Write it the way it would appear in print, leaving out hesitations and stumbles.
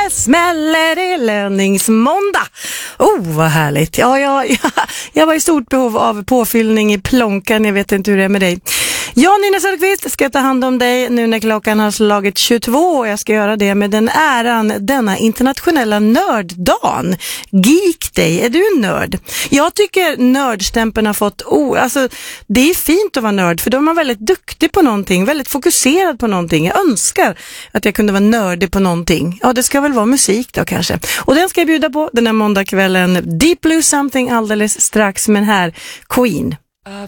smäller det löningsmåndag. Vad härligt. Jag var i stort behov av påfyllning i plånkan. Jag vet inte hur det är med dig. Jag, Nina Söderqvist, ska ta hand om dig nu när klockan har slagit 22 och jag ska göra det med den äran denna internationella nörddagen. Geek Day, är du en nörd? Jag tycker nördstämpeln har fått det är fint att vara nörd för då är man väldigt duktig på någonting, väldigt fokuserad på någonting. Jag önskar att jag kunde vara nördig på någonting. Ja, det ska väl vara musik då kanske. Och den ska jag bjuda på den här måndagskvällen. Deep Blue Something alldeles strax, men här Queen.